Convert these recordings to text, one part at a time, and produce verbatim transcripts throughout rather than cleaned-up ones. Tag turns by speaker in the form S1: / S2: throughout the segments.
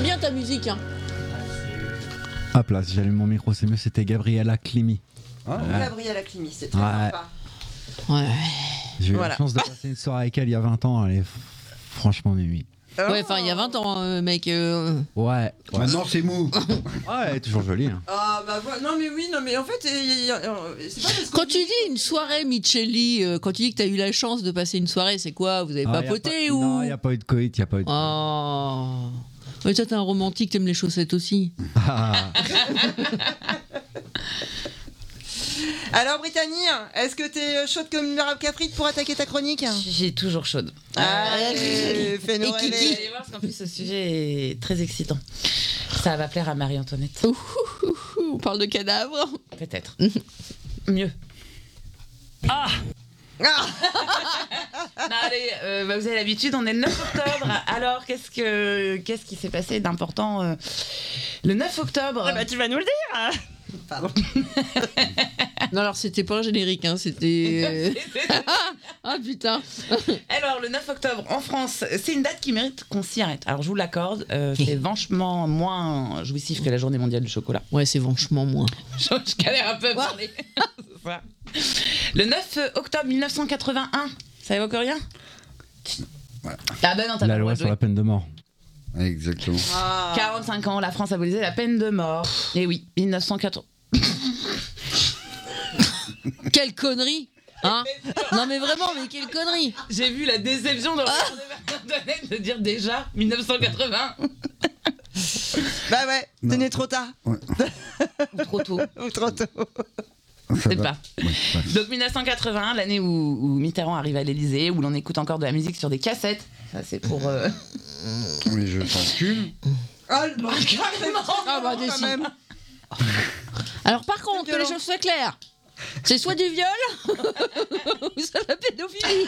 S1: C'est bien ta musique, hein.
S2: Hop là, si j'allume mon micro, c'est mieux. C'était Gabriella Climi.
S3: Ah,
S2: Ouais.
S3: Gabriella Climi, c'est très
S2: Ouais.
S3: sympa.
S1: Ouais.
S2: J'ai eu
S3: Voilà.
S2: la chance de passer une soirée avec elle il y a vingt ans. Elle est f- franchement mimi.
S1: Ouais, enfin, il y a vingt ans, euh, mec. euh,
S2: Ouais. ouais.
S4: Maintenant, c'est mou.
S2: Ouais, elle est toujours jolie. Hein.
S3: Ah bah voilà. Non mais oui, non mais en fait, il y a- il y a- c'est pas parce qu'on
S1: Quand tu dis une soirée, Micheli, euh, quand tu dis que t'as eu la chance de passer une soirée, c'est quoi? Vous avez
S2: Ah, y a
S1: papoté
S2: pas-
S1: ou?
S2: Non, il n'y a pas eu de coït, il n'y a pas eu de
S1: Oh. Mais toi, t'es un romantique, t'aimes les chaussettes aussi.
S2: Ah.
S3: Alors Brittany, est-ce que t'es chaude comme une arabe caprite pour attaquer ta chronique?
S5: J'ai toujours chaude.
S3: Allez, fais-nous
S1: Et
S3: rêver.
S1: Kiki.
S5: Vous allez voir parce qu'en plus ce sujet est très excitant. Ça va plaire à Marie-Antoinette.
S1: Ouh, ouh, ouh, on parle de cadavres.
S5: Peut-être. Mieux.
S3: Ah.
S5: Non, allez, euh, bah, vous avez l'habitude, on est le neuf octobre. Alors, qu'est-ce, que, qu'est-ce qui s'est passé d'important euh, le neuf octobre?
S3: Ah bah tu vas nous le dire. Pardon.
S1: Non, alors c'était pas un générique, hein, c'était. euh, Ah putain.
S5: Alors, le neuf octobre en France, c'est une date qui mérite qu'on s'y arrête. Alors, je vous l'accorde, euh, c'est vachement moins jouissif que la journée mondiale du chocolat.
S1: Ouais, c'est vachement moins.
S5: Je, je galère un peu à parler. C'est ça. Le neuf octobre mille neuf cent quatre-vingt-un, ça évoque rien?
S4: Voilà.
S5: Ah ben non, t'as pas
S2: La
S5: le droit
S2: loi
S5: de
S2: sur
S5: jouer.
S2: la peine de mort.
S4: Exactement.
S3: Ah.
S5: quarante-cinq ans, la France a abolisé la peine de mort. Et oui, mille neuf cent quatre.
S1: Quelle connerie, hein? Non mais vraiment, mais quelle connerie.
S5: J'ai vu la déception dans le regard de Marie-Antoinette de dire déjà mille neuf cent quatre-vingts.
S3: Bah ouais, t'es
S4: Non.
S3: né trop tard
S5: Ou trop tôt.
S3: ou trop tôt.
S4: Ça
S5: C'est
S4: va.
S5: pas.
S4: Ouais, ouais.
S5: Donc mille neuf cent quatre-vingts, l'année où, où Mitterrand arrive à l'Élysée, où l'on écoute encore de la musique sur des cassettes. Ça c'est pour. euh,
S4: Les jeux s'enculent.
S3: Ah le bon, carrément.
S1: Ah bah,
S3: quand
S1: décide.
S3: même.
S1: Alors par contre, que les
S3: violent.
S1: choses soient claires, c'est soit du viol ou soit de la pédophilie.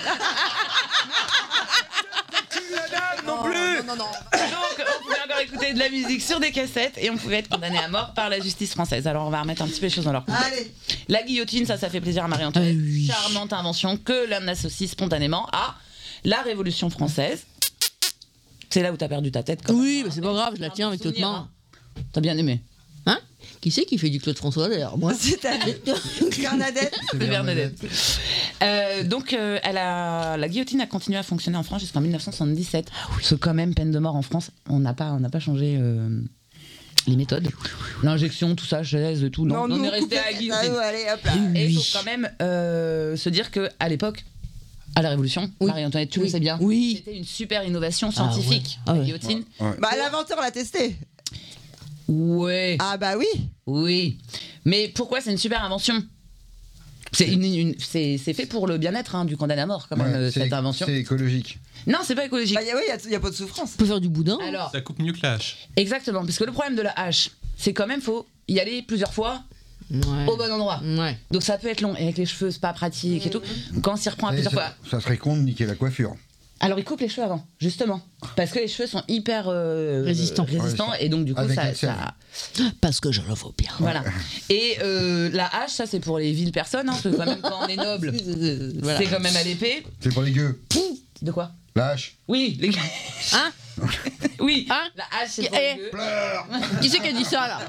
S5: non plus. Donc on pouvait encore écouter de la musique sur des cassettes et on pouvait être condamné à mort par la justice française. Alors on va remettre un petit peu les choses dans leur contexte.
S3: Allez.
S5: La guillotine, ça, ça fait plaisir à Marie-Antoinette.
S1: Ah oui.
S5: Charmante invention que l'on associe spontanément à la Révolution française. C'est là où t'as perdu ta tête. Quand
S1: Oui,
S5: même.
S1: bah c'est pas grave, je la tiens avec l'autre
S5: Souvenir,
S1: main.
S5: hein. T'as bien aimé.
S1: Hein? Qui c'est qui fait du Claude François d'ailleurs? Moi.
S3: C'est-à-dire Bernadette.
S5: C'est Bernadette. Euh, donc, euh, elle a, la guillotine a continué à fonctionner en France jusqu'en mille neuf cent soixante-dix-sept. Parce que quand même, peine de mort en France, on n'a pas, on n'a pas changé euh, les méthodes. L'injection, tout ça, chaise, tout. Non, on
S3: nous,
S5: est resté
S3: coupez-
S5: à la
S3: Ah,
S5: guillotine.
S3: ouais, allez, hop là.
S5: Et il
S1: Oui.
S5: faut quand même euh, se dire qu'à l'époque, à la Révolution,
S1: Oui.
S5: Marie-Antoinette, tu
S1: Oui.
S5: le sais bien,
S1: Oui.
S5: c'était une super innovation scientifique.
S1: Ah ouais.
S5: La guillotine.
S4: Ouais.
S3: Bah l'inventeur l'a testé.
S5: Ouais.
S3: Ah bah oui.
S5: Oui. Mais pourquoi c'est une super invention? C'est, une, une- c'est, c'est fait pour le bien-être hein, du condamné à mort, quand même,
S4: Ouais,
S5: euh,
S4: c'est-
S5: cette invention.
S4: C'est écologique.
S5: Non, c'est pas écologique.
S3: Bah y a- oui, il n'y a, pas de souffrance.
S1: On peut faire du boudin.
S5: Alors,
S6: Ça coupe mieux que la hache.
S5: exactement, parce que le problème de la hache, c'est quand même faut y aller plusieurs fois
S1: Ouais.
S5: au bon endroit.
S1: Ouais.
S5: Donc ça peut être long, et avec les cheveux, c'est pas pratique et tout. Quand on s'y reprend à
S4: Et
S5: plusieurs
S4: ça,
S5: fois.
S4: ça serait con de niquer la coiffure.
S5: Alors il coupe les cheveux avant, justement. Parce que les cheveux sont hyper euh,
S1: Résistants.
S5: résistants
S4: Ouais,
S5: et donc du coup
S4: avec
S5: ça,
S4: une serre.
S5: ça-
S1: Parce que je le vaux bien.
S5: Voilà. Et euh, la hache, ça c'est pour les villes personnes, hein, parce que quand même quand on est noble,
S1: Voilà.
S5: c'est quand même à l'épée.
S4: C'est pour les gueux.
S5: De quoi?
S4: La hache.
S5: Oui, les
S1: Hein?
S5: Oui,
S1: Hein?
S5: la hache c'est pour
S1: Eh.
S5: les gueux.
S4: Pleure.
S1: Qui c'est qui a dit ça là?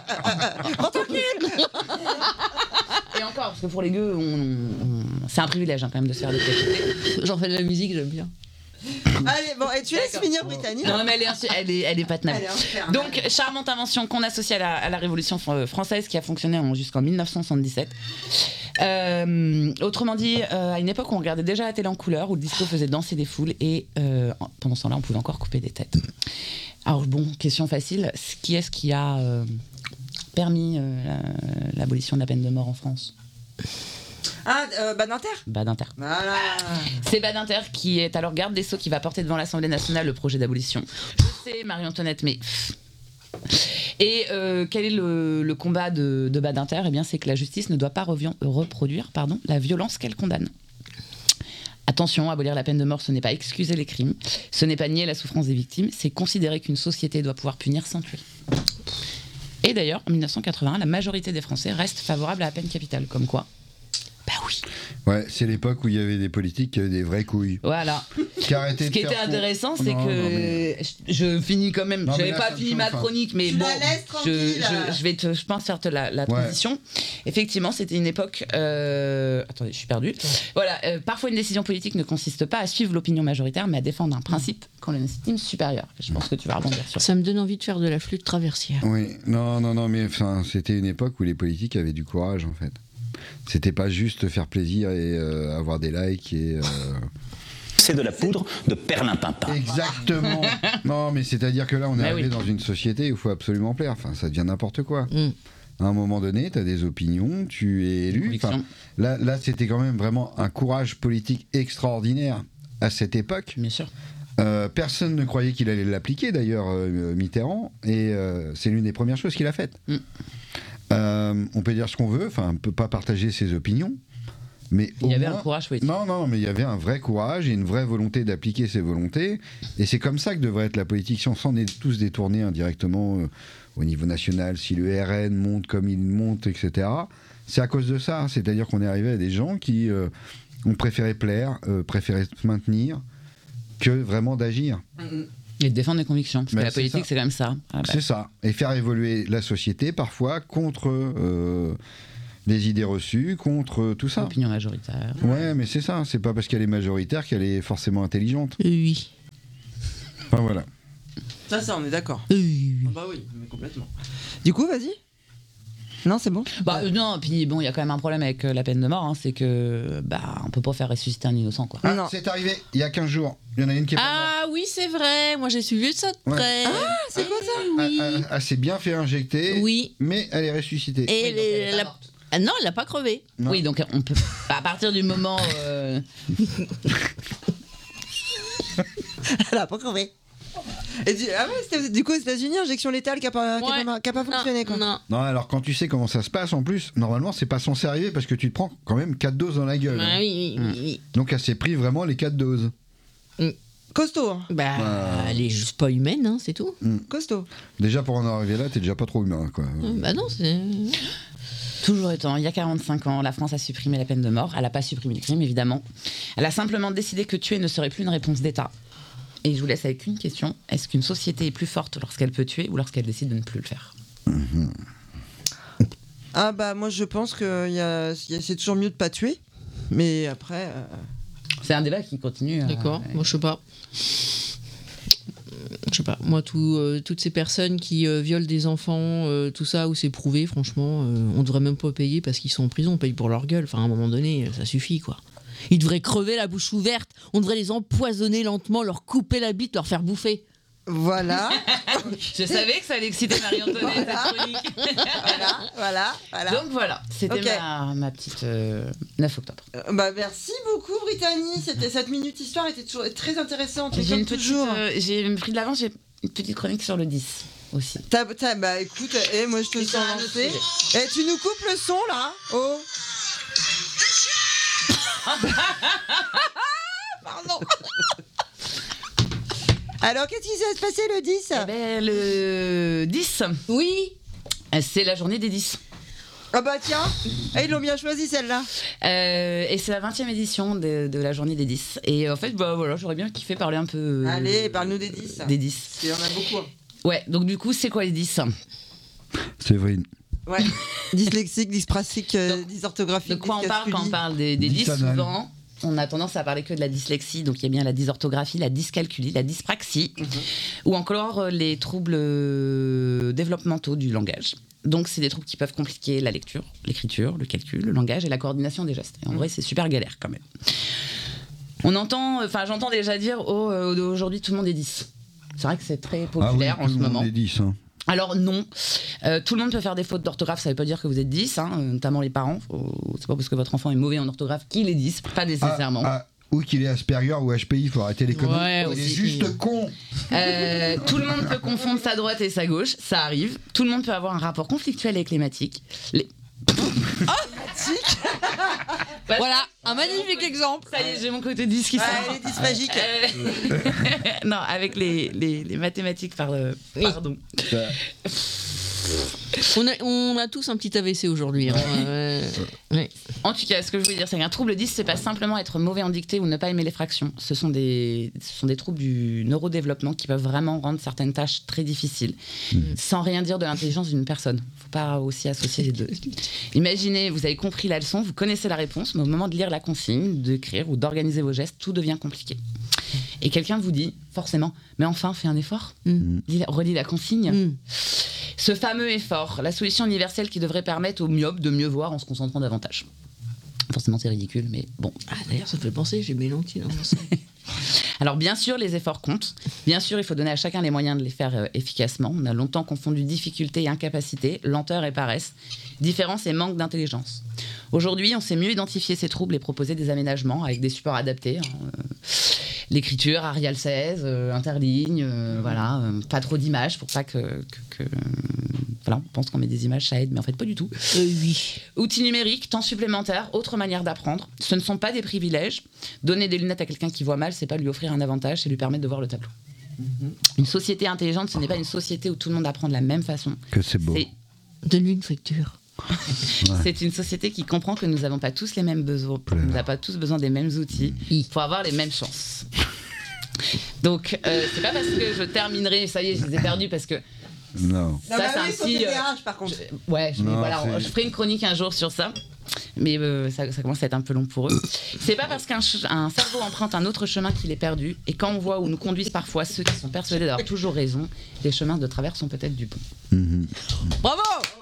S5: Et encore, parce que pour les gueux, on, on- c'est un privilège hein, quand même de se faire décacheter.
S1: J'en fais de la musique, j'aime bien.
S3: Allez, bon, et tu laisses
S5: D'accord.
S3: finir Brittany.
S5: Non mais elle est, insu- elle est, elle est pas tenable.
S3: Elle est infernale.
S5: Donc, charmante invention qu'on associe à la, à la Révolution fr- française qui a fonctionné en- jusqu'en mille neuf cent soixante-dix-sept. Euh, autrement dit, euh, à une époque où on regardait déjà la télé en couleur, où le disco faisait danser des foules et euh, en- pendant ce temps-là, on pouvait encore couper des têtes. Alors bon, question facile, qui est-ce qui a euh, permis euh, la- l'abolition de la peine de mort en France?
S3: Ah, euh, Badinter.
S5: Badinter.
S3: Voilà.
S5: C'est Badinter qui est alors garde des Sceaux qui va porter devant l'Assemblée nationale le projet d'abolition. Je sais, Marie-Antoinette, mais... Et euh, quel est le, le combat de, de Badinter? Eh bien, c'est que la justice ne doit pas revi- reproduire pardon, la violence qu'elle condamne. Attention, abolir la peine de mort, ce n'est pas excuser les crimes, ce n'est pas nier la souffrance des victimes, c'est considérer qu'une société doit pouvoir punir sans tuer. Et d'ailleurs, en mille neuf cent quatre-vingt-un, la majorité des Français restent favorables à la peine capitale, comme quoi.
S1: Bah oui.
S4: Ouais, c'est l'époque où il y avait des politiques qui avaient des vraies couilles.
S5: Voilà.
S4: qui a arrêté
S5: Ce
S4: de
S5: qui
S4: faire
S5: était
S4: faux.
S5: intéressant, c'est
S4: Non,
S5: que
S4: non, mais-
S5: je, je finis quand même.
S4: Non, mais
S5: J'avais
S4: là,
S5: pas
S4: ça me
S5: fini
S4: chauffe,
S5: ma
S4: hein.
S5: chronique, mais
S3: Tu
S5: bon,
S3: la laisses
S5: je,
S3: tranquille, là.
S5: je, je vais te, je pense faire te la, la
S4: Ouais.
S5: transition. Effectivement, c'était une époque. euh, Attendez, je suis perdue. Voilà, euh, parfois une décision politique ne consiste pas à suivre l'opinion majoritaire, mais à défendre un principe qu'on estime supérieur. Je pense que tu vas rebondir sur ça.
S1: Ça me donne envie de faire de la flûte traversière.
S4: Oui, non, non, non, mais enfin, c'était une époque où les politiques avaient du courage, en fait. C'était pas juste faire plaisir et euh, avoir des likes et. Euh...
S6: C'est de la poudre de perlimpinpin.
S4: Exactement. Non, mais c'est-à-dire que là, on est
S5: Bah
S4: arrivé
S5: oui.
S4: dans une société où il faut absolument plaire. Enfin, ça devient n'importe quoi.
S1: Mm.
S4: À un moment donné, tu as des opinions, tu es élu.
S5: Conviction.
S4: Enfin, là, là c'était quand même vraiment un courage politique extraordinaire à cette époque.
S5: Bien sûr.
S4: Euh, personne ne croyait qu'il allait l'appliquer, d'ailleurs, euh, Mitterrand. Et euh, c'est l'une des premières choses qu'il a faites.
S5: Mm.
S4: Euh, on peut dire ce qu'on veut, enfin, on ne peut pas partager ses opinions. Mais
S5: Il
S4: au
S5: y avait
S4: moins-
S5: un courage politique.
S4: Non, non, mais il y avait un vrai courage et une vraie volonté d'appliquer ses volontés. Et c'est comme ça que devrait être la politique. Si on s'en est tous détournés indirectement euh, au niveau national, si le R N monte comme il monte, et cetera, c'est à cause de ça. C'est-à-dire qu'on est arrivé à des gens qui euh, ont préféré plaire, euh, préféré se maintenir, que vraiment d'agir.
S5: Et de défendre des convictions. Parce
S4: Mais
S5: que la
S4: c'est
S5: politique,
S4: ça.
S5: c'est quand même ça. Ah bah.
S4: C'est ça. Et faire évoluer la société, parfois, contre euh, les idées reçues, contre tout ça.
S5: Opinion majoritaire.
S4: Ouais, mais c'est ça. C'est pas parce qu'elle est majoritaire qu'elle est forcément intelligente.
S1: Oui.
S4: Enfin, voilà.
S3: Ça, ça, on est d'accord.
S1: Oui.
S3: Ah bah oui, mais complètement. Du coup, vas-y. Non, c'est bon.
S5: Bah euh, non, puis bon, il y a quand même un problème avec euh, la peine de mort, hein, c'est que bah on peut pas faire ressusciter un innocent, quoi.
S4: Ah,
S3: Non.
S4: c'est arrivé il y a quinze jours. Il y en a une qui est pas morte.
S1: Ah oui, c'est vrai. Moi, j'ai suivi ça de
S4: Ouais.
S1: près.
S3: Ah, c'est quoi ça
S1: Oui.
S4: Elle, elle- elle s'est bien fait injecter,
S1: Oui.
S4: mais elle est ressuscitée.
S1: Et
S5: Oui, donc elle est
S1: les-
S5: pas
S1: la-
S5: morte.
S1: Ah non, elle a pas crevé.
S4: Non.
S5: Oui, donc on peut. À partir du moment. euh,
S3: Elle a pas crevé. Et du... Ah ouais, c'était du coup aux États-Unis, injection létale qui a pas, qui a
S1: Ouais.
S3: pas, qui a pas fonctionné quoi.
S1: Non.
S4: Non, alors quand tu sais comment ça se passe, en plus, normalement, c'est pas censé arriver parce que tu te prends quand même quatre doses dans la gueule.
S1: Bah
S4: hein.
S1: oui, oui, oui,
S4: Donc elle s'est pris vraiment les quatre doses.
S3: Costaud, hein.
S1: oui. Bah,
S4: Bah.
S1: elle est juste pas humaine, hein, c'est tout.
S3: Costaud.
S4: Déjà pour en arriver là, t'es déjà pas trop humain, quoi.
S1: Bah non, c'est.
S5: Toujours étant, il y a quarante-cinq ans, la France a supprimé la peine de mort. Elle n'a pas supprimé le crime, évidemment. Elle a simplement décidé que tuer ne serait plus une réponse d'État. Et je vous laisse avec une question. Est-ce qu'une société est plus forte lorsqu'elle peut tuer ou lorsqu'elle décide de ne plus le faire ?
S3: Ah bah moi je pense que y a, y a- c'est toujours mieux de pas tuer. Mais après. euh,
S5: C'est un débat qui continue. euh,
S1: D'accord,
S5: ouais.
S1: moi je sais pas. Je sais pas, moi tout, euh, toutes ces personnes qui euh, violent des enfants, euh, tout ça, où c'est prouvé, franchement, euh, on devrait même pas payer parce qu'ils sont en prison, on paye pour leur gueule. Enfin, à un moment donné, ça suffit quoi. Ils devraient crever la bouche ouverte, on devrait les empoisonner lentement, leur couper la bite, leur faire bouffer.
S3: Voilà,
S5: Je savais que ça allait exciter Marie-Antoinette, cette chronique.
S3: voilà, voilà, voilà.
S5: Donc voilà, c'était
S3: Ok.
S5: ma, ma petite euh, neuf octobre.
S3: Euh, bah merci beaucoup Brittany. C'était cette minute histoire était toujours très intéressante.
S5: J'ai
S3: Comme
S5: une petite,
S3: toujours.
S5: euh, j'ai pris de l'avance, j'ai une petite chronique sur le dix aussi.
S3: T'as- t'as- bah écoute, eh, moi je te
S5: Et
S3: sens
S5: t'as un autre
S3: lancé.
S5: sujet.
S3: Et tu nous coupes le son là. Oh. Pardon. Alors qu'est-ce qui va se passer le dix?
S5: Eh ben, le dix,
S1: Oui.
S5: c'est la journée des dix.
S3: Ah bah tiens, eh, ils l'ont bien choisi celle-là.
S5: Euh, et c'est la vingtième édition de, de la journée des dix. Et en fait, bah voilà, j'aurais bien kiffé parler un peu. euh,
S3: Allez, parle-nous des dix.
S5: Des dix.
S3: Il y en a beaucoup. hein.
S5: Ouais, donc du coup, c'est quoi les dix?
S4: Séverine.
S3: Ouais. Dyslexique, dyspraxique, euh, dysorthographique.
S5: De quoi on parle quand on
S3: dyscalculie.
S5: parle des, des dix?
S4: Dysanal.
S5: Souvent, on a tendance à parler que de la dyslexie. Donc il y a bien la dysorthographie, la dyscalculie, la dyspraxie, ou encore euh, les troubles euh, développementaux du langage. Donc c'est des troubles qui peuvent compliquer la lecture, l'écriture, le calcul, le langage et la coordination des gestes. Et en vrai, c'est super galère quand même. On entend, enfin j'entends déjà dire, oh, euh, aujourd'hui tout le monde est dix. C'est vrai que c'est très populaire
S4: ah oui,
S5: en
S4: tout
S5: ce
S4: le monde
S5: moment.
S4: est dix, hein.
S5: Alors non, Euh, tout le monde peut faire des fautes d'orthographe, ça veut pas dire que vous êtes dix, hein, notamment les parents. Faut- C'est pas parce que votre enfant est mauvais en orthographe qu'il est dix, pas nécessairement.
S4: Ah, ah, ou qu'il est Asperger ou H P I, il faut arrêter les conneries.
S1: Ouais,
S4: il est
S1: aussi.
S4: juste con.
S5: Euh, tout le monde peut confondre sa droite et sa gauche, ça arrive. Tout le monde peut avoir un rapport conflictuel avec les matiques. Les... Bah,
S1: Voilà, un magnifique exemple.
S5: ça y est, j'ai mon côté dix qui
S3: Ouais,
S5: sort.
S3: elle est dysphagique.
S5: Euh, non, avec les, les, les mathématiques, par, euh, pardon.
S4: Ça-
S1: On a, on a tous un petit A V C aujourd'hui. Hein. Euh, ouais.
S5: En tout cas, ce que je voulais dire, c'est qu'un trouble dix, c'est pas simplement être mauvais en dictée ou ne pas aimer les fractions. Ce sont des, ce sont des troubles du neurodéveloppement qui peuvent vraiment rendre certaines tâches très difficiles, mmh. sans rien dire de l'intelligence d'une personne. Faut pas aussi associer les deux. Imaginez, vous avez compris la leçon, vous connaissez la réponse, mais au moment de lire la consigne, d'écrire ou d'organiser vos gestes, tout devient compliqué. Et quelqu'un vous dit, forcément, mais enfin, fais un effort, mmh. relis la consigne. Mmh. Ce fameux effort, la solution universelle qui devrait permettre aux myopes de mieux voir en se concentrant davantage. Forcément, c'est ridicule, mais bon.
S1: Ah, d'ailleurs, ça fait penser, j'ai mes lentilles dans mon sac.
S5: Alors, bien sûr, les efforts comptent. Bien sûr, il faut donner à chacun les moyens de les faire euh, efficacement. On a longtemps confondu difficulté et incapacité, lenteur et paresse, différence et manque d'intelligence. Aujourd'hui, on sait mieux identifier ces troubles et proposer des aménagements avec des supports adaptés. Hein. L'écriture, Arial seize, euh, interligne, euh, voilà, euh, pas trop d'images pour pas que, que, que voilà, on pense qu'on met des images, ça aide, mais en fait pas du tout.
S1: Euh, oui.
S5: Outils numériques, temps supplémentaire, autre manière d'apprendre. Ce ne sont pas des privilèges. Donner des lunettes à quelqu'un qui voit mal, c'est pas lui offrir un avantage, c'est lui permettre de voir le tableau. Mm-hmm. Une société intelligente, ce n'est pas une société où tout le monde apprend de la même façon.
S4: Que c'est beau. C'est...
S1: Donne-lui une facture.
S5: Ouais. C'est une société qui comprend que nous n'avons pas tous les mêmes besoins, nous n'avons pas tous besoin des mêmes outils mmh. pour avoir les mêmes chances. Donc, euh, c'est pas parce que je terminerai, ça y est, je les ai perdus parce que.
S4: Non.
S5: Ça,
S3: non,
S5: c'est
S3: oui,
S5: un petit.
S3: T D A H, par contre.
S5: Je, ouais, je,
S4: non,
S5: voilà, je ferai une chronique un jour sur ça. Mais euh, ça, ça commence à être un peu long pour eux. C'est pas parce qu'un ch- un cerveau emprunte un autre chemin qu'il est perdu. Et quand on voit où nous conduisent parfois ceux qui sont persuadés d'avoir toujours raison, les chemins de travers sont peut-être du bon.
S4: Mmh.
S1: Bravo!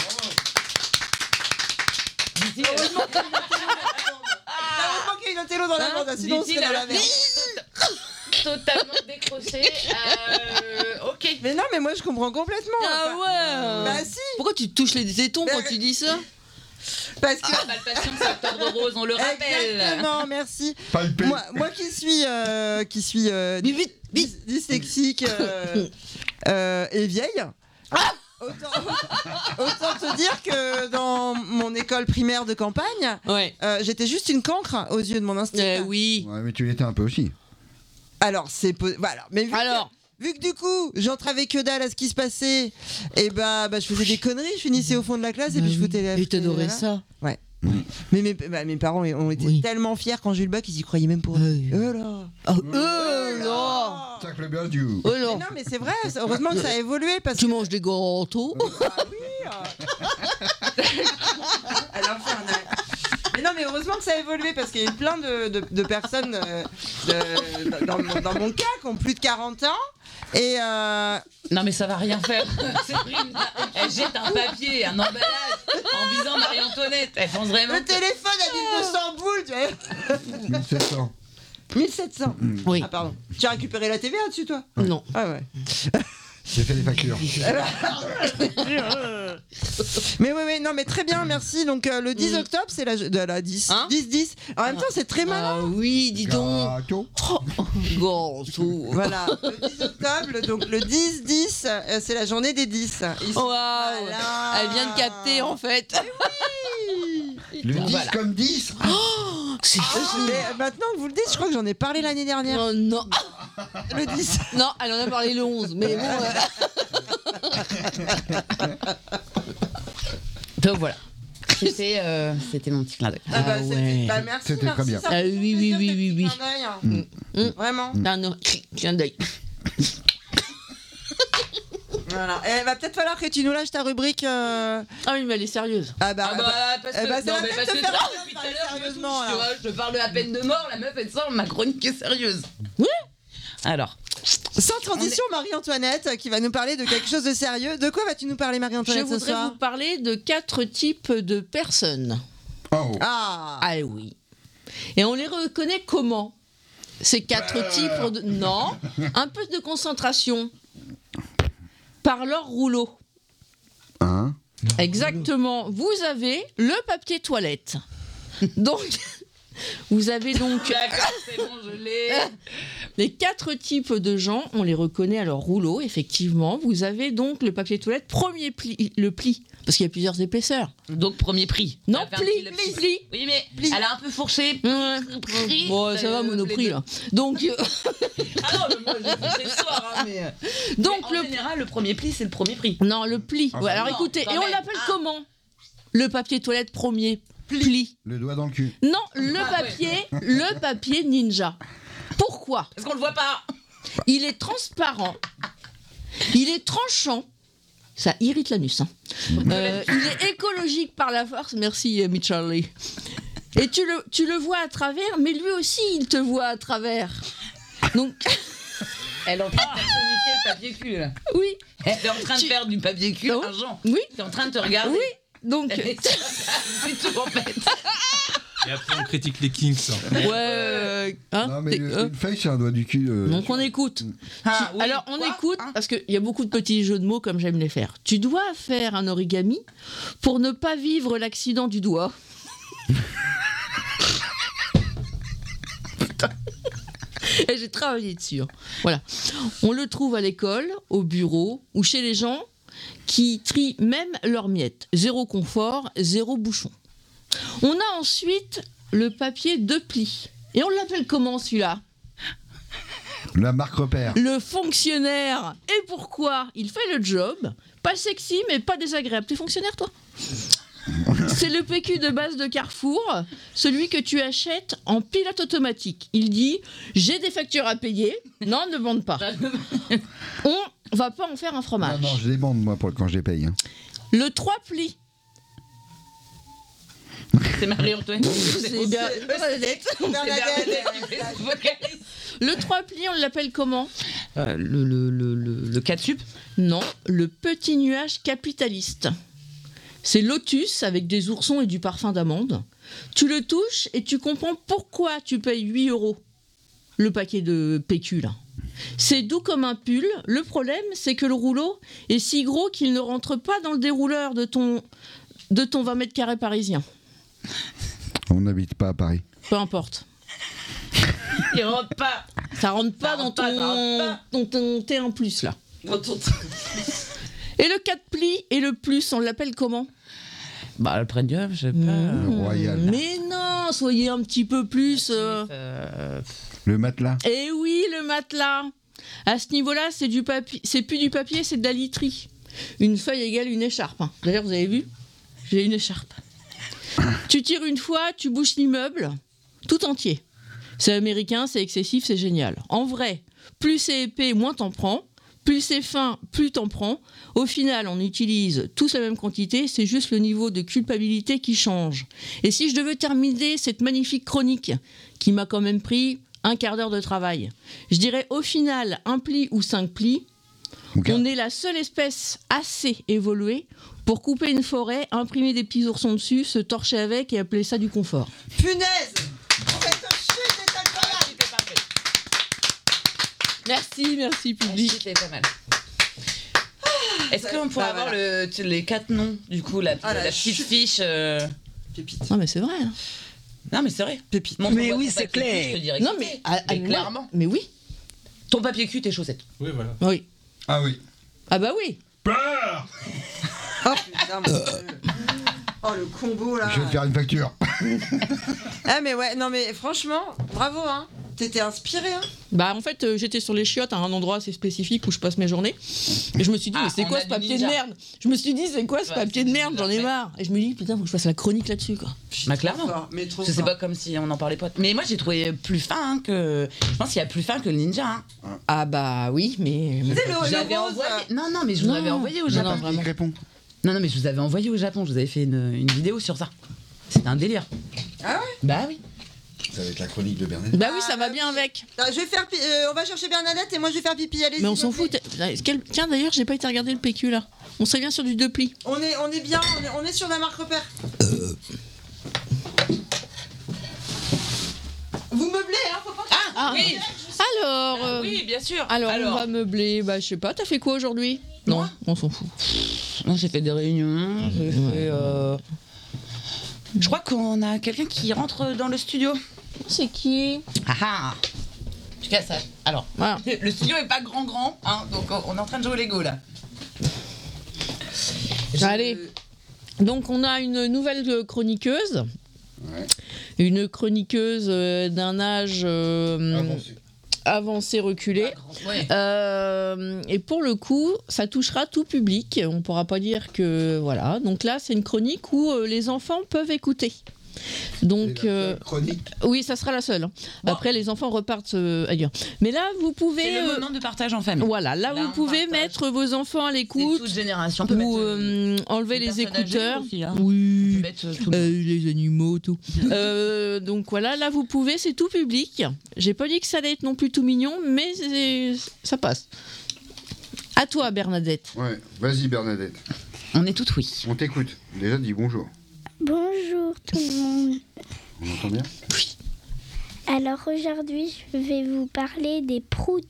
S3: Heureusement qu'il y a une intello dans la bande, sinon on serait dans la merde.
S5: Totalement décroché. Euh, ok.
S3: Mais non, mais moi je comprends complètement.
S1: Ah ouais.
S3: Bah si.
S1: Pourquoi tu te touches les tétons
S3: bah,
S1: quand tu dis ça?
S3: Parce que.
S5: Ah, palpation de octobre rose, on le rappelle.
S3: Exactement, merci.
S4: Palpé.
S3: Moi, moi qui suis, euh, qui suis euh,
S1: Mais vite,
S3: dys-
S1: vite.
S3: dyslexique euh, euh, et vieille.
S1: Ah
S3: Autant, autant te dire que dans mon école primaire de campagne,
S1: Ouais.
S3: euh, j'étais juste une cancre aux yeux de mon institut.
S1: Euh, oui.
S4: Ouais, mais tu l'étais un peu aussi.
S3: Alors, c'est. Po- voilà. Mais vu
S1: Alors.
S3: Que, vu que du coup, j'entravais que dalle à ce qui se passait, et bah, bah je faisais des conneries, je finissais au fond de la classe et
S1: Bah
S3: puis je
S1: oui.
S3: foutais la.
S1: Et t'adorais
S3: voilà.
S1: ça.
S3: Ouais.
S4: Oui.
S3: Mais mes, bah, mes parents ont été
S1: Oui.
S3: tellement fiers quand j'ai eu le bac, ils y croyaient même pour eux.
S1: Oui.
S3: Oh là.
S1: Oh, euh, non.
S4: Tac le bien du.
S1: Oh
S3: Mais
S1: non.
S3: non, mais c'est vrai, c'est- heureusement que ça a évolué parce
S1: Tu
S3: que.
S1: manges des gâteaux.
S3: Ah oui euh. Elle en fait un œil. Mais non, mais heureusement que ça a évolué parce qu'il y a eu plein de, de, de personnes euh, de- dans, mon, dans mon cas qui ont plus de quarante ans. Et euh,
S5: Non, mais ça va rien faire. Séverine, elle jette un papier, un emballage en visant Marie-Antoinette. Elle pense vraiment.
S3: le téléphone a dit deux cents boules, tu vois.
S4: mille sept cents.
S3: mille sept cents.
S1: Oui.
S3: Ah, pardon. Tu as récupéré la T V A dessus, toi?
S1: Non.
S3: Ah ouais.
S4: J'ai fait des factures.
S3: Mais oui, oui, non, mais très bien, merci. Donc euh, le dix octobre, c'est la, de la dix.
S1: Hein
S3: dix dix. En même temps, c'est très malin.
S1: Ah oui, dis donc.
S4: Gâteau.
S1: Gâteau.
S3: Voilà, le dix octobre, donc le dix dix, euh, c'est la journée des dix. Ils sont
S1: Waouh.
S3: malins.
S1: Elle vient de capter en fait.
S4: Le dix
S5: Voilà.
S4: comme dix.
S1: C'est fou.
S3: Mais euh, maintenant que vous le dites, je crois que j'en ai parlé l'année dernière.
S1: Oh non.
S3: Le dix.
S1: Non, elle en a parlé le onze. Mais bon. euh,
S5: Donc voilà. C'était, euh, c'était mon petit clin d'œil.
S3: Ah bah,
S1: Ah
S3: c'était-
S1: ouais.
S3: bah, merci,
S4: C'était
S3: merci,
S4: très bien.
S3: ça
S1: Ah
S3: fait
S1: oui,
S3: plaisir,
S1: oui,
S3: tes
S1: oui,
S3: petits
S1: oui,
S3: clins d'œil, hein.
S1: Mm. Mm.
S3: Vraiment.
S1: T'as un clin d'œil.
S3: Voilà. Et il va peut-être falloir que tu nous lâches ta rubrique. euh,
S1: Ah oui, mais elle est sérieuse.
S3: Ah bah,
S5: Ah bah, parce
S3: eh
S5: que,
S3: bah, ça
S5: non,
S3: va
S5: mais
S3: peut-être
S5: parce
S3: te
S5: que
S3: faire
S5: toi,
S3: plaisir
S5: depuis
S3: de
S5: tout à
S3: parler
S5: l'heure, je me
S3: sérieusement,
S5: touche, tu
S3: là.
S5: vois, je parle de la peine de mort, la meuf, elle sort, ma chronique est sérieuse.
S1: Oui.
S5: Alors,
S3: Sans transition, Marie-Antoinette qui va nous parler de quelque chose de sérieux. De quoi vas-tu nous parler,
S1: Je
S3: Marie-Antoinette, ce
S1: voudrais
S3: soir?
S1: vous parler de quatre types de personnes.
S4: Oh.
S3: Ah.
S1: Ah oui. Et on les reconnaît comment? Ces quatre types de... Non. Un peu de concentration. Par leur rouleau.
S4: Hein?
S1: Exactement. Vous avez le papier toilette. Donc, Vous avez donc
S5: D'accord, c'est bon, je l'ai.
S1: les quatre types de gens, on les reconnaît à leur rouleau, effectivement. Vous avez donc le papier toilette, premier pli, le pli, parce qu'il y a plusieurs épaisseurs.
S5: Donc, premier prix.
S1: Non,
S5: Elle a fait un
S1: pli,
S5: petit lapsus.
S1: pli.
S5: Oui, mais
S1: Pli.
S5: elle a un peu fourché.
S1: Ouais.
S5: Prix.
S1: Bon, ça va,
S5: Euh,
S1: Monoprix,
S5: les
S1: là. Donc, euh,
S5: deux. Ah non, mais moi, j'ai fourché le soir, hein, mais...
S1: donc
S5: mais en
S1: le...
S5: général, le premier pli, c'est le premier prix.
S1: Non, le pli.
S4: Ah,
S1: Ouais,
S4: bah
S1: alors
S5: non,
S1: écoutez,
S5: quand
S1: et on
S5: même.
S1: l'appelle
S5: Ah.
S1: comment? Le papier toilette premier pli.
S4: Le doigt dans le cul.
S1: Non, le
S5: Ah, ouais.
S1: papier, le papier ninja. Pourquoi?
S5: Parce qu'on le voit pas.
S1: Il est transparent, il est tranchant, ça irrite l'anus. Hein. Euh, il est écologique par la force, merci euh, Mitcharlie. Et tu le, tu le vois à travers, mais lui aussi il te voit à travers. Donc,
S5: Elle est en train de personnifier le papier cul, là.
S1: oui,
S5: Elle est en train de
S1: Tu-
S5: faire du papier cul,
S1: Ah oui.
S5: un Jean.
S1: oui,
S5: T'es en train de te regarder.
S1: oui. Donc,
S5: C'est tout, en fait.
S7: Et après, on critique les Kings.
S1: ouais, euh, hein,
S4: non, mais
S1: t'es-
S4: le-
S1: euh,
S4: une feuille, c'est un doigt du cul. euh,
S1: donc on écoute.
S5: Ah,
S1: Tu-
S5: oui,
S1: Alors on
S5: quoi
S1: écoute,
S5: Hein
S1: parce qu'il y a beaucoup de petits jeux de mots comme j'aime les faire. Tu dois faire un origami pour ne pas vivre l'accident du doigt. Et j'ai travaillé dessus. hein. Voilà. On le trouve à l'école, au bureau ou chez les gens qui trient même leurs miettes. Zéro confort, zéro bouchon. On a ensuite le papier de pli. Et on l'appelle comment celui-là?
S4: La marque repère.
S1: Le fonctionnaire. Et pourquoi? Il fait le job. Pas sexy, mais pas désagréable. T'es fonctionnaire, toi? C'est le P Q de base de Carrefour, celui que tu achètes en pilote automatique. Il dit « J'ai des factures à payer. » Non, ne bande pas. On va pas en faire un
S4: Non,
S1: fromage.
S4: non, je les bande, moi, pour, quand je les paye. hein.
S1: Le trois plis.
S5: C'est Marie-Antoinette.
S1: C'est bien. Bernadette.
S3: Bernadette,
S1: Le trois plis, on l'appelle comment?
S5: Euh, le, le, le, le, le quatre sup.
S1: Non, le petit nuage capitaliste. C'est Lotus avec des oursons et du parfum d'amande. Tu le touches et tu comprends pourquoi tu payes huit euros le paquet de P Q là. C'est doux comme un pull. Le problème, c'est que le rouleau est si gros qu'il ne rentre pas dans le dérouleur de ton, de ton vingt mètres carrés parisien.
S4: On n'habite pas à Paris.
S1: Peu importe.
S5: Il rentre pas.
S1: Ça rentre pas
S5: Ça
S1: dans
S5: rentre pas, ça rentre
S1: ton,
S5: pas.
S1: ton, ton T un plus là.
S5: Quand on-
S1: Et le quatre plis et le plus, on l'appelle comment?
S5: Bah, le premium, je sais pas.
S1: Mmh.
S4: Le royal.
S1: Mais non, soyez un petit peu plus... euh,
S5: Euh,
S4: Le matelas.
S1: Eh oui, le matelas. À ce niveau-là, c'est du papier, c'est plus du papier, c'est de la literie. Une feuille égale une écharpe. hein. D'ailleurs, vous avez vu? J'ai une écharpe. Tu tires une fois, tu bouches l'immeuble tout entier. C'est américain, c'est excessif, c'est génial. En vrai, plus c'est épais, moins t'en prends. Plus c'est fin, plus t'en prends. Au final, on utilise tous la même quantité, c'est juste le niveau de culpabilité qui change. Et si je devais terminer cette magnifique chronique, qui m'a quand même pris un quart d'heure de travail, je dirais au final, un pli ou cinq plis,
S4: Ok.
S1: on est la seule espèce assez évoluée pour couper une forêt, imprimer des petits oursons dessus, se torcher avec et appeler ça du confort.
S3: Punaise! Cette chute est incroyable!
S5: c'était parfait.
S1: Merci, merci public.
S5: C'était pas mal. Est-ce qu'on pourrait
S3: Bah,
S5: avoir
S3: voilà.
S5: le, tu- les quatre noms, du coup, la,
S3: Ah, la
S5: la petite
S3: chute.
S5: fiche euh,
S3: Pépite.
S1: Non mais c'est vrai. hein.
S5: Non, mais c'est vrai.
S3: Pépite.
S5: Montre-moi
S8: Mais
S5: ton
S8: oui,
S5: papier
S8: c'est
S5: cul,
S8: clair.
S5: je te dirais
S1: Non
S5: que
S1: mais,
S5: c'est.
S1: ah, ah,
S5: Et
S1: moi-
S5: clairement.
S1: Mais oui,
S5: Ton papier cul, tes chaussettes.
S7: Oui, voilà.
S1: oui.
S4: Ah oui.
S1: Ah bah oui.
S7: Peur.
S3: Oh putain, mon Dieu. Oh le combo là.
S4: Je vais te faire une facture.
S3: Ah mais ouais, non mais franchement, bravo hein. T'étais inspiré hein.
S1: Bah en fait euh, j'étais sur les chiottes à un endroit assez spécifique où je passe mes journées et je me suis dit
S5: Ah,
S1: mais c'est
S5: on
S1: quoi
S5: a
S1: ce
S5: du
S1: papier de
S5: ninja.
S1: merde. Je me suis dit c'est quoi ce
S5: Ouais,
S1: papier
S5: c'est
S1: de
S5: du
S1: merde,
S5: ninja,
S1: j'en ai
S5: mais-
S1: marre. Et je me dis putain faut que je fasse la chronique là-dessus quoi.
S5: Bah, clairement.
S3: Trop fort, mais trop
S5: Je sais
S3: fort.
S5: pas comme si on en parlait pas. Mais moi, j'ai trouvé plus fin hein, que. Je pense qu'il y a plus fin que le ninja. hein.
S1: Ah bah oui mais...
S3: Tu sais, le,
S5: Je
S3: le
S5: l'avais
S3: rose,
S5: envoyé.
S3: euh,
S5: Non, non, mais je vous
S1: Non.
S5: l'avais envoyé au
S1: Non,
S5: Japon.
S1: non,
S5: Non,
S1: vraiment.
S4: Qui répond
S5: non, mais je vous avais envoyé au Japon. Je vous avais fait une, une vidéo sur ça. C'était un délire.
S3: Ah ouais?
S5: Bah oui.
S4: Ça va être la chronique de Bernadette.
S1: Bah oui ça va
S3: Ah,
S1: bien
S3: oui.
S1: avec.
S3: Non, je vais faire, pi- euh, on va chercher Bernadette et moi je vais faire pipi. Allez.
S1: Mais on s'en fout. t'es- quel- Tiens d'ailleurs j'ai pas été regarder le P Q là. On serait bien sur du deux plis.
S3: On est, on est bien, on est, on est sur la marque repère. Vous meublez hein, faut pas.
S5: Ah,
S1: Ah,
S5: oui.
S1: Alors,
S5: Ah,
S1: euh,
S5: oui, bien sûr.
S1: alors, on va meubler. Bah je sais pas, t'as fait quoi aujourd'hui? Non,
S5: Moi
S1: on s'en fout.
S5: Non, j'ai fait des réunions. J'ai
S1: Ouais.
S5: fait. Euh... Je crois qu'on a quelqu'un qui rentre dans le studio.
S1: C'est qui?
S5: Ah ah. En tout cas, ça. Alors,
S1: Voilà.
S5: le studio est pas grand grand, hein, donc on est en train de jouer au Lego là. Je-
S1: Allez. Donc on a une nouvelle euh, chroniqueuse.
S4: Ouais.
S1: Une chroniqueuse euh, d'un âge euh,
S4: Avancé.
S1: avancé, reculé.
S5: Pas grand- ouais.
S1: Euh, et pour le coup, ça touchera tout public. On ne pourra pas dire que voilà. Donc là, c'est une chronique où euh, les enfants peuvent écouter. Donc euh,
S4: Chronique.
S1: oui, ça sera la seule.
S5: Bon.
S1: Après, les enfants repartent euh, ailleurs. Mais là, vous pouvez.
S5: C'est le
S1: euh,
S5: moment de partage en famille.
S1: voilà, là,
S5: Là,
S1: vous
S5: on
S1: pouvez
S5: partage.
S1: mettre vos enfants à
S5: C'est
S1: l'écoute
S5: toute génération. On peut
S1: ou
S5: mettre,
S1: euh, enlever
S5: les
S1: les
S5: personnes âgées
S1: écouteurs.
S5: aussi, hein. On peut
S1: Oui.
S5: mettre, euh, tout le
S1: Euh,
S5: monde.
S1: les animaux, tout. Euh, donc voilà, là vous pouvez, c'est tout public. J'ai pas dit que ça allait être non plus tout mignon, mais c'est- ça passe. À toi, Bernadette.
S4: Ouais, vas-y Bernadette,
S5: On est toutes oui.
S4: on t'écoute. Déjà dis bonjour.
S8: Bonjour tout le monde.
S4: On entend bien?
S8: Alors aujourd'hui, je vais vous parler des proutes.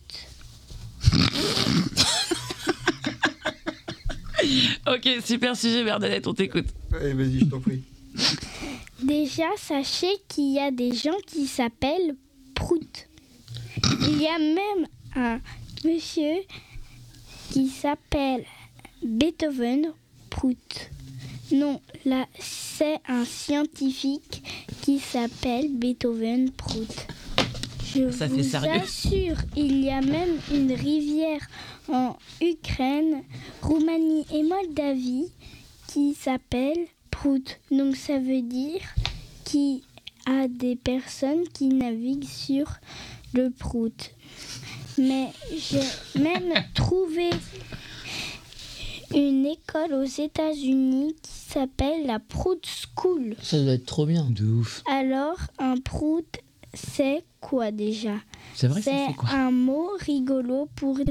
S5: Ok, super sujet Bernadette, on t'écoute.
S4: Allez, vas-y, je t'en prie.
S8: Déjà, sachez qu'il y a des gens qui s'appellent proutes. Il y a même un monsieur qui s'appelle Beethoven Prout. Non, là, c'est un scientifique qui s'appelle Beethoven Prout. Je
S5: Ça
S8: vous
S5: fait sérieux.
S8: assure, il y a même une rivière en Ukraine, Roumanie et Moldavie qui s'appelle Prout. Donc ça veut dire qu'il y a des personnes qui naviguent sur le Prout. Mais j'ai même trouvé une école aux États-Unis qui s'appelle la Prout School.
S1: Ça doit être trop bien.
S2: De ouf.
S8: Alors, un prout, c'est quoi déjà?
S5: C'est vrai, ça
S8: C'est
S5: fait quoi?
S8: un mot rigolo pour